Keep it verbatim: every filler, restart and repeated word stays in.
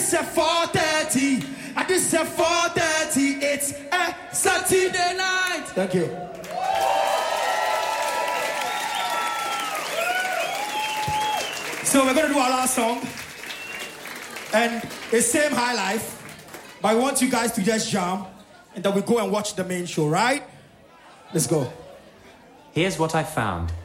this is four thirty. And this is four thirty. It's a Saturday night. Thank you. So we're going to do our last song. And it's same high life. But I want you guys to just jam. And then we go and watch the main show, right? Let's go. Here's what I found.